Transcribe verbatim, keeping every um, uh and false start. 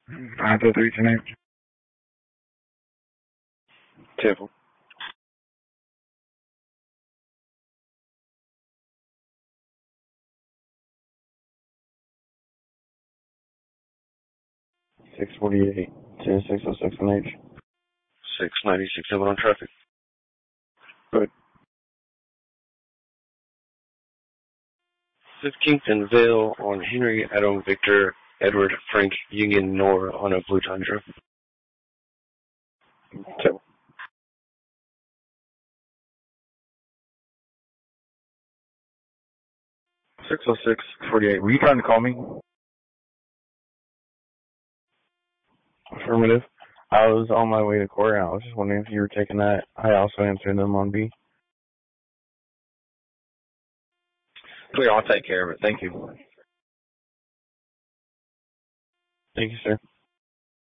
five oh three tonight. Temple. six forty-eight to six oh six on H. six ninety, six seven on traffic. Good. fifteenth and Vale on Henry, Adam, Victor, Edward, Frank, Union, Nora on a Blue Tundra. Temple. six oh six forty-eight. Were you trying to call me? Affirmative. I was on my way to court, and I was just wondering if you were taking that. I also answered them on B. Clear, I'll take care of it. Thank you. Thank you, sir.